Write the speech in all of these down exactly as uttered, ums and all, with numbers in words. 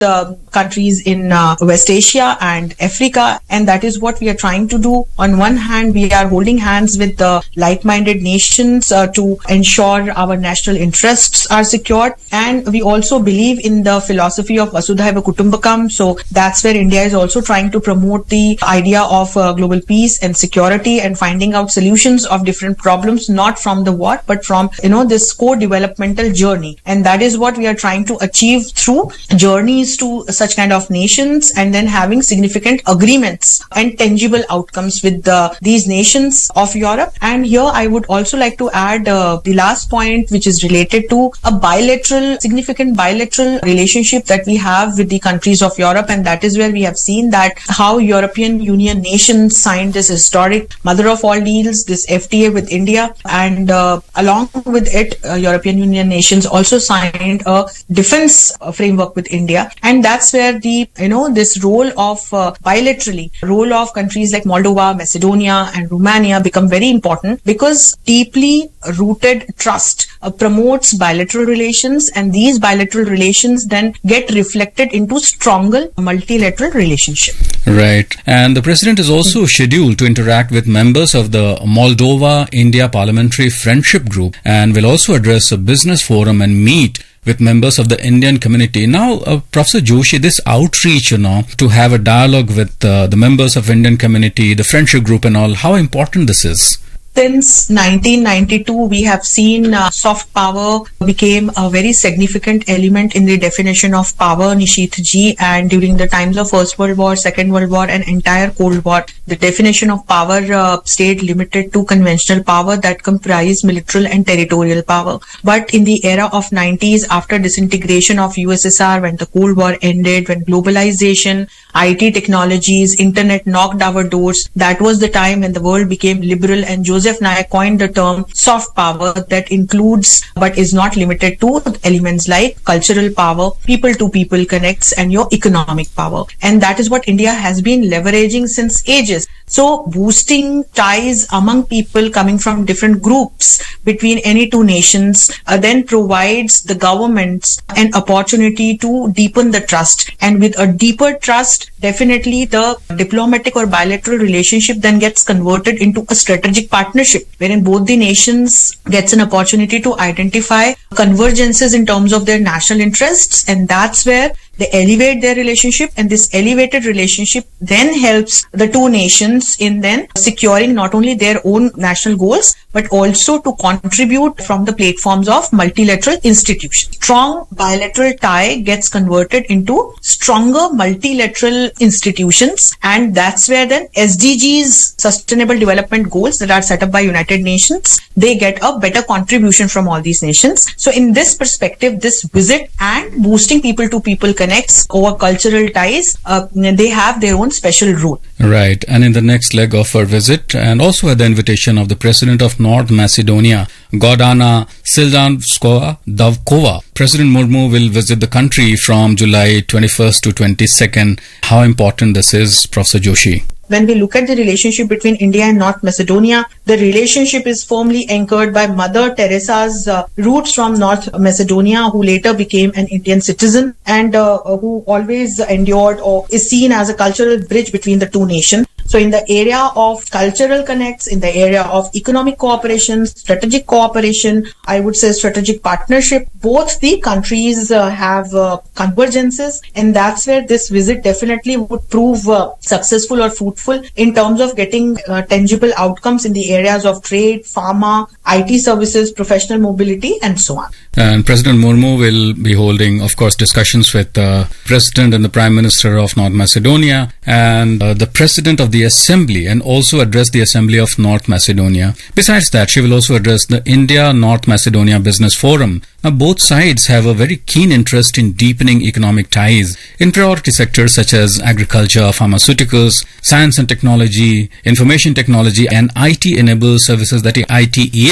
the countries in uh, West Asia and Africa, and that is what we are trying to do. On one hand, we are holding hands with the like-minded nations uh, to ensure our national interests are secured, and we also believe in the philosophy of Vasudhaiva Kutumbakam. So that's where India is also trying to promote the idea of uh, global peace and security and finding out solutions of different problems, not from the war, but from, you know, this co-developmental journey. And that is what we are trying to achieve through journeys to such kind of nations, and then having significant agreements and tangible outcomes with the, these nations of Europe. And here I would also like to add uh, the last point, which is related to a bilateral, significant bilateral relationship that we have with the countries of Europe. And that is where we have seen that how European Union nations signed this historic mother of all deals, this F T A with India, and uh, along with it, uh, European Union nations also signed a defense uh, framework with India. And that's where the, you know, this role of uh, bilaterally, role of countries like Moldova, Macedonia and Romania become very important, because deeply rooted trust uh, promotes bilateral relations, and these bilateral relations then get reflected into stronger multilateral relationship. Right. And the President is also scheduled to interact with members of the Moldova-India Parliamentary Friendship Group, and will also address a business forum and meet with members of the Indian community. Now, uh, Professor Joshi, this outreach, you know, to have a dialogue with uh, the members of Indian community, the friendship group and all, how important this is? Since nineteen ninety-two, we have seen uh, soft power became a very significant element in the definition of power, Nishith ji, and during the times of First World War, Second World War and entire Cold War, the definition of power uh, stayed limited to conventional power that comprised military and territorial power. But in the era of nineties, after disintegration of U S S R, when the Cold War ended, when globalization, I T technologies, internet knocked our doors, that was the time when the world became liberal, and Joseph Nye coined the term soft power that includes but is not limited to elements like cultural power, people to people connects, and your economic power. And that is what India has been leveraging since ages. So boosting ties among people coming from different groups between any two nations uh, then provides the governments an opportunity to deepen the trust. And with a deeper trust, definitely the diplomatic or bilateral relationship then gets converted into a strategic partnership, wherein both the nations gets an opportunity to identify convergences in terms of their national interests, and that's where they elevate their relationship, and this elevated relationship then helps the two nations in then securing not only their own national goals, but also to contribute from the platforms of multilateral institutions. Strong bilateral tie gets converted into stronger multilateral institutions, and that's where then S D Gs, Sustainable Development Goals that are set up by United Nations, they get a better contribution from all these nations. So in this perspective, this visit and boosting people to people connects over cultural ties, uh, they have their own special role. Right. And in the next leg of our visit, and also at the invitation of the President of North Macedonia, Gordana Sildanskova Davkova, President Murmu will visit the country from July twenty-first to twenty-second. How important this is, Professor Joshi? When we look at the relationship between India and North Macedonia, the relationship is firmly anchored by Mother Teresa's uh, roots from North Macedonia, who later became an Indian citizen and uh, who always endured or is seen as a cultural bridge between the two nations. So in the area of cultural connects, in the area of economic cooperation, strategic cooperation, I would say strategic partnership, both the countries uh, have uh, convergences, and that's where this visit definitely would prove uh, successful or fruitful in terms of getting uh, tangible outcomes in the areas of trade, pharma, I T services, professional mobility, and so on. And President Murmu will be holding, of course, discussions with the uh, President and the Prime Minister of North Macedonia and uh, the President of the Assembly, and also address the Assembly of North Macedonia. Besides that, she will also address the India-North Macedonia Business Forum. Now, both sides have a very keen interest in deepening economic ties in priority sectors such as agriculture, pharmaceuticals, science and technology, information technology, and I T-enabled services, that is I T E S.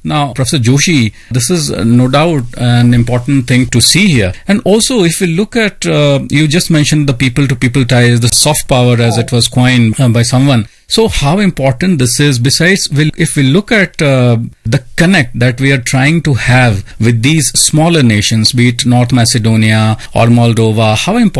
Now, Professor Joshi, this is uh, no doubt an important thing to see here. And also, if we look at, uh, you just mentioned the people-to-people ties, the soft power as it was coined uh, by someone. So how important this is. Besides, we'll, if we look at uh, the connect that we are trying to have with these smaller nations, be it North Macedonia or Moldova, how important